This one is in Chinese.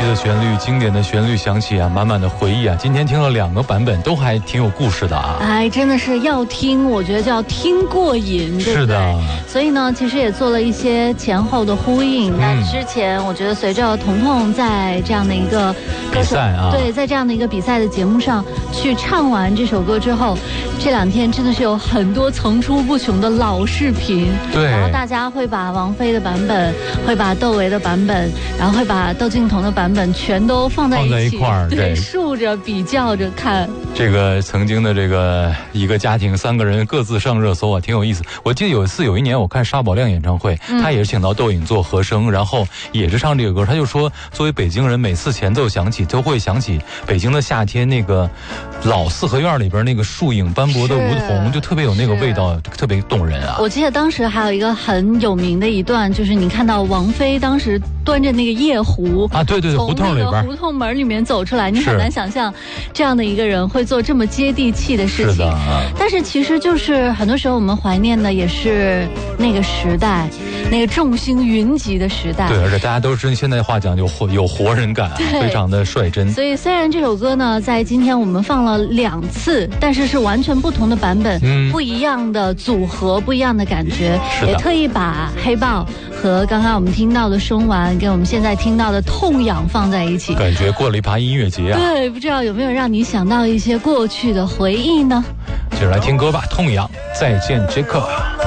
悉的旋律，经典的旋律响起啊，满满的回忆啊。今天听了2个版本，都还挺有故事的啊。 哎，真的是要听，我觉得叫听过瘾，对不对？ 是的。 所以呢，其实也做了一些前后的呼应。那之前，我觉得随着彤彤在这样的一个比赛啊， 对，在这样的一个比赛的节目上去唱完这首歌之后，这2天真的是有很多层出不穷的老视频。 对。 然后大家会把王菲的版本，会把窦唯的版本，然后会把窦靖童的版本全都放在一块儿， 对，竖着比较着看。 这个曾经的这个一个家庭3个人各自上热搜啊，挺有意思。我记得有一年我看沙宝亮演唱会，他也是请到窦颖做和声，然后也是唱这个歌。他就说，作为北京人，每次前奏响起，都会想起北京的夏天，那个老4合院里边那个树影斑驳的梧桐，就特别有那个味道，特别动人啊。 我记得当时还有一个很有名的一段，就是你看到王菲当时端着那个夜壶啊，对，胡同里边， 从那个胡同门里面走出来，你很难想象这样的一个人会做这么接地气的事情。 是的啊。 但是其实就是很多时候我们怀念的也是那个时代，那个众星云集的时代。 对，而且大家都是现在话讲有活人感，非常的率真。 所以虽然这首歌呢，在今天我们放了2次，但是是完全不同的版本，不一样的组合，不一样的感觉。也特意把黑豹和刚刚我们听到的松丸跟我们现在听到的痛痒放在一起， 感觉过了一趴音乐节啊。 对，不知道有没有让你想到一些过去的回忆呢？ 接着来听歌吧，痛痒，再见杰克。